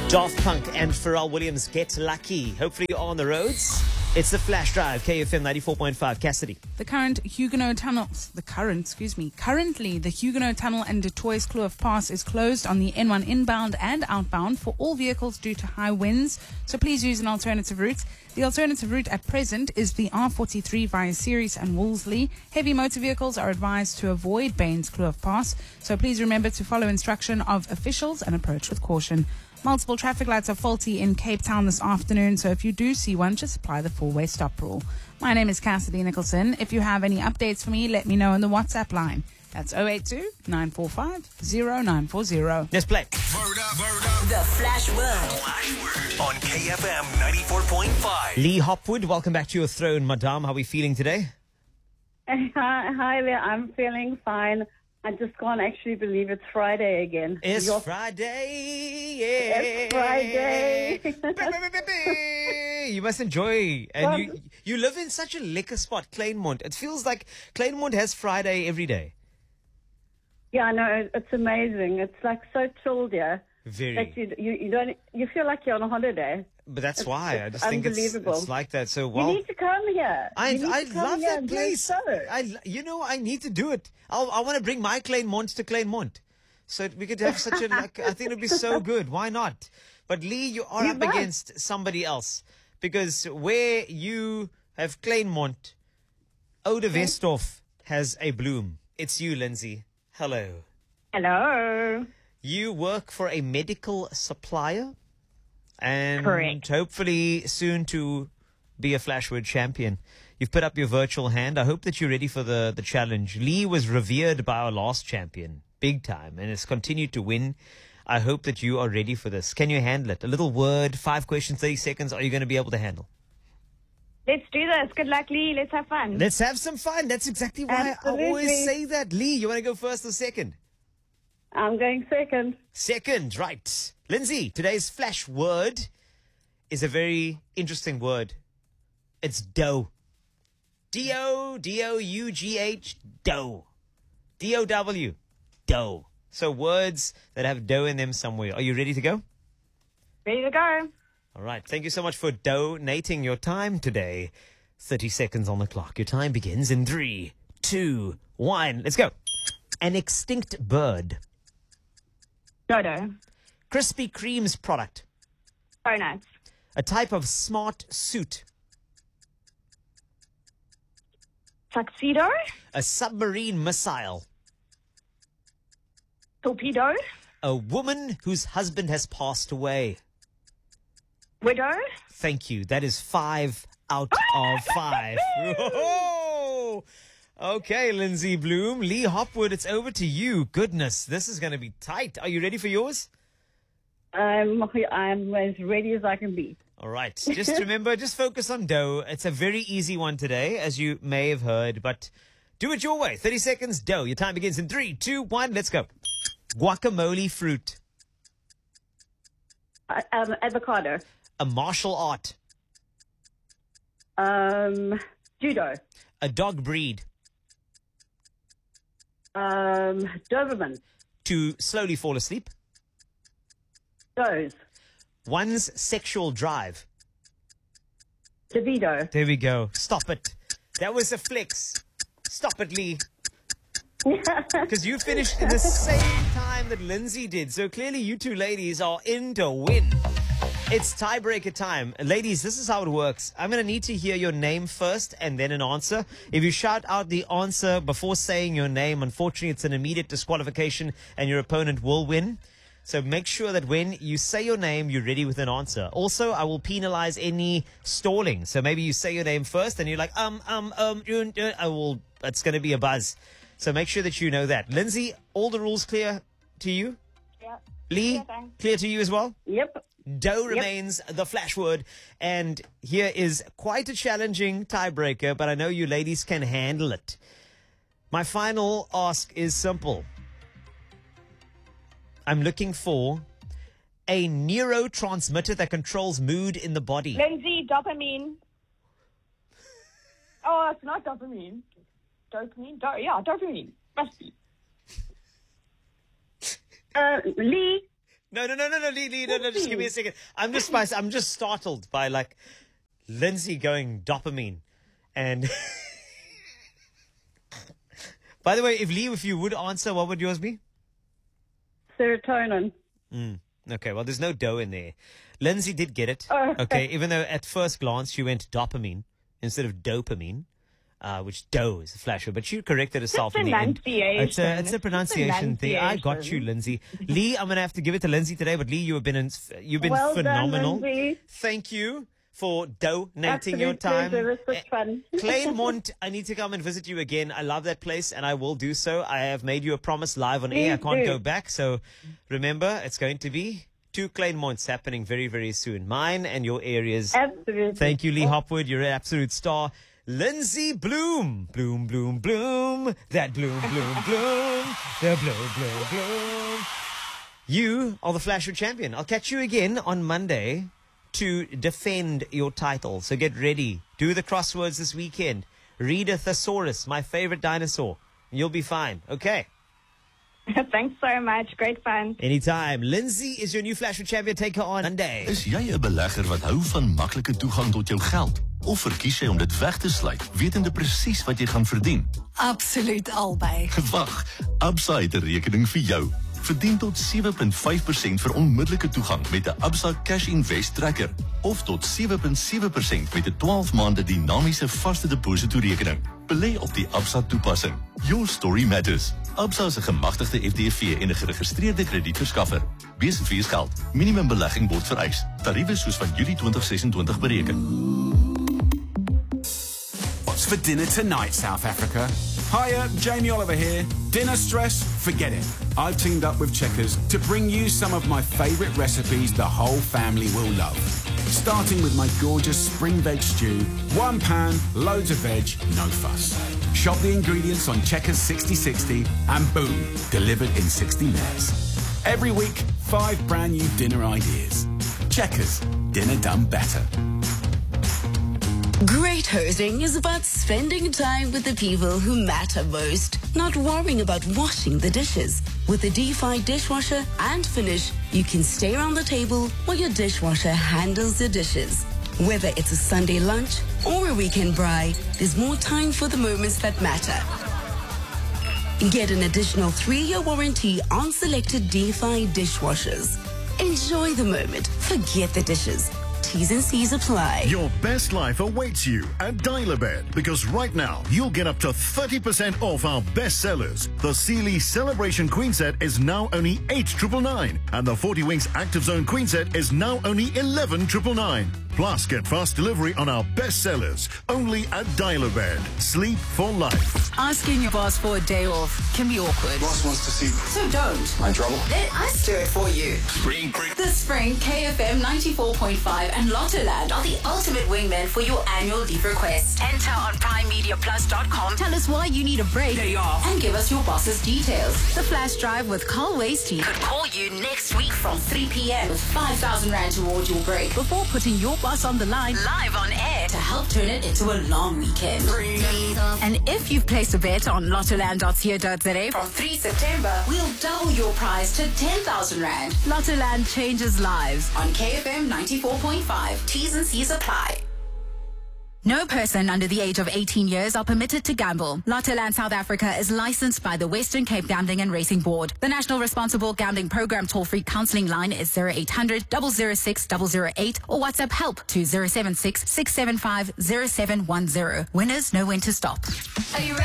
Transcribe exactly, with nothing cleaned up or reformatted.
Daft Punk and Pharrell Williams, Get Lucky. Hopefully you're on the roads. It's the Flash Drive, K F M ninety-four point five. Cassidy. The current Huguenot tunnels, the current, excuse me, currently the Huguenot Tunnel and Du Toit-Kloof Pass is closed on the N one inbound and outbound for all vehicles due to high winds, so please use an alternative route. The alternative route at present is the R forty-three via Ceres and Wolseley. Heavy motor vehicles are advised to avoid Baines Kloof Pass, so please remember to follow instruction of officials and approach with caution. Multiple traffic lights are faulty in Cape Town this afternoon, so if you do see one, just apply the four-way stop rule. My name is Cassidy Nicholson. If you have any updates for me, let me know on the WhatsApp line. That's zero eight two, nine four five, zero nine four zero. Let's play. Word up, word up. The Flash Word. Flash Word on K F M ninety-four point five. Lee Hopwood, welcome back to your throne, madame. How are we feeling today? Hi, hi there. I'm feeling fine. I just can't actually believe it's Friday again. It's You're- Friday, yeah. It's Friday. You must enjoy. And you you live in such a liquor spot, Kleinmond. It feels like Kleinmond has Friday every day. Yeah, I know. It's amazing. It's like so chilled here. Very. That you, you, you don't, you feel like you're on a holiday. But that's It's- why. I it's just think it's, unbelievable. it's like that. So, You well, need to come here. I You need I to come love here that and do a place. show. I, you know, I need to do it. I'll, I want to bring my Kleinmond to Kleinmond. So we could have such a, like, I think it would be so good. Why not? But Lee, you are You up must. against somebody else. Because where you have Kleinmond, Oude Westhoff has a bloom. It's you, Lindsay. Hello. Hello. You work for a medical supplier and Correct. hopefully soon to be a Flashword champion. You've put up your virtual hand. I hope that you're ready for the, the challenge. Lee was revered by our last champion, big time, and has continued to win. I hope that you are ready for this. Can you handle it? A little word, five questions, thirty seconds. Are you going to be able to handle? Let's do this. Good luck, Lee. Let's have fun. Let's have some fun. That's exactly why I always Absolutely. say that. Lee, you want to go first or second? I'm going second. Second, right. Lindsay, today's flash word is a very interesting word. It's dough. D O, D O U G H, dough. D O W, dough. So words that have dough in them somewhere. Are you ready to go? Ready to go. All right. Thank you so much for donating your time today. thirty seconds on the clock. Your time begins in three, two, one. Let's go. An extinct bird. Dodo. Krispy Kreme's product. Donuts. A type of smart suit. Tuxedo. A submarine missile. Torpedo. A woman whose husband has passed away. Widow. Thank you. That is five out of five. Whoa! Okay, Lindsay Bloom. Lee Hopwood, it's over to you. Goodness, this is going to be tight. Are you ready for yours? I'm, I'm as ready as I can be. All right. Just remember, just focus on dough. It's a very easy one today, as you may have heard, but do it your way. thirty seconds, dough. Your time begins in three, two, one. Let's go. Guacamole fruit. Uh, um, avocado. A martial art. Um, judo. A dog breed. Um, Doberman. To slowly fall asleep. Doze. One's sexual drive. DeVito. There we go. Stop it. That was a flex. Stop it, Lee. Because you finished in the same time that Lindsay did. So clearly you two ladies are in to win. It's tiebreaker time. Ladies, this is how it works. I'm going to need to hear your name first and then an answer. If you shout out the answer before saying your name, unfortunately, it's an immediate disqualification and your opponent will win. So make sure that when you say your name, you're ready with an answer. Also, I will penalize any stalling. So maybe you say your name first and you're like, um, um, um, uh, uh, I will, it's going to be a buzz. So make sure that you know that. Lindsay, all the rules clear to you? Yeah. Lee, Yeah, thanks. clear to you as well? Yep. Dough remains the flash word. And here is quite a challenging tiebreaker, but I know you ladies can handle it. My final ask is simple. I'm looking for a neurotransmitter that controls mood in the body. Lindsay, dopamine. Oh, it's not dopamine. Dopamine? Do- yeah, dopamine. Must be. Uh, Lee. No, no, no, no, no, Lee, Lee, no, no, just give me a second. I'm just, I'm just startled by like Lindsay going dopamine, and by the way, if Lee, if you would answer, what would yours be? Serotonin. Mm, okay, well, there's no dough in there. Lindsay did get it. Oh. Okay, even though at first glance she went dopamine instead of dopamine. Uh, which dough is a flash word, but she corrected herself in the end. It's a, it's a pronunciation thing. I got you, Lindsay. Lee, I'm going to have to give it to Lindsay today, but Lee, you have been in, you've been well phenomenal. Done, Lindsay. Thank you for donating Absolute your time. Pleasure. This was fun. Claremont, I need to come and visit you again. I love that place, and I will do so. I have made you a promise live on Please air. I can't do. go back, so remember, it's going to be two Claremonts happening very, very soon. Mine and your areas. Absolutely. Thank you, Lee Hopwood. You're an absolute star. Lindsay Bloom. Bloom, bloom, bloom. That bloom, bloom, bloom. The bloom, bloom, bloom. You are the Flash champion. I'll catch you again on Monday to defend your title. So get ready. Do the crosswords this weekend. Read a thesaurus, my favorite dinosaur. You'll be fine. Okay. Thanks so much. Great fun. Anytime. Lindsay is your new Flash champion. Take her on Monday. Is jy 'n belegger wat hou van maklike toegang tot jou geld? Of verkies jy om dit weg te sluit, wetende presies wat jy gaan verdien? Absoluut albei. Wag, Absa het 'n rekening vir jou. Verdien tot sewe komma vyf persent vir onmiddellike toegang met 'n Absa Cash Invest Tracker of tot sewe komma sewe persent met 'n twaalf maande dinamiese vaste depositorekening. Belê op die Absa toepassing. Your story matters. Absa is 'n gemagtigde F D V en 'n geregistreerde kredietverskaffer. Besigheidsgeld geld. Minimum belegging word vereis. Tariewe soos van Julie twintig sesentwintig bereken. What's for dinner tonight, South Africa? Hiya, Jamie Oliver here. Dinner stress? Forget it. I've teamed up with Checkers to bring you some of my favourite recipes the whole family will love. Starting with my gorgeous spring veg stew. One pan, loads of veg, no fuss. Shop the ingredients on Checkers sixty sixty and boom, delivered in sixty minutes. Every week, five brand new dinner ideas. Checkers, dinner done better. Great hosting is about spending time with the people who matter most, not worrying about washing the dishes. With the D five dishwasher and Finish, you can stay around the table while your dishwasher handles the dishes. Whether it's a Sunday lunch or a weekend braai, there's more time for the moments that matter. Get an additional three-year warranty on selected D five dishwashers. Enjoy the moment. Forget the dishes. T's and C's apply. Your best life awaits you at Dial-A-Bed, because right now you'll get up to thirty percent off our best sellers. The Sealy Celebration Queen Set is now only eight thousand nine hundred ninety-nine and the forty Winks Active Zone Queen Set is now only eleven thousand nine hundred ninety-nine. Plus, get fast delivery on our best sellers only at Dial-A-Bed. Sleep for life. Asking your boss for a day off can be awkward. Boss wants to see me. So don't. I'm in trouble. Let us do it for you. Spring break. This spring, K F M ninety-four point five and Lottoland are the ultimate wingmen for your annual leave request. Enter on prime media plus dot com. Tell us why you need a break. Day off. And give us your boss's details. The Flash Drive with Carl Wasty could call you next week from three p.m. with five thousand rand towards your break before putting your boss on the line live on air to help turn it into a long weekend. And if you've placed a bet on lottoland dot co dot za from the third of September, we'll double your prize to ten thousand rand. Lottoland changes lives on K F M ninety-four point five. T's and C's apply. No person under the age of eighteen years are permitted to gamble. Lottoland South Africa is licensed by the Western Cape Gambling and Racing Board. The National Responsible Gambling Program toll-free counselling line is zero eight hundred, zero zero six, zero zero eight or WhatsApp help to zero seven six, six seven five, zero seven one zero. Winners know when to stop. Are you ready?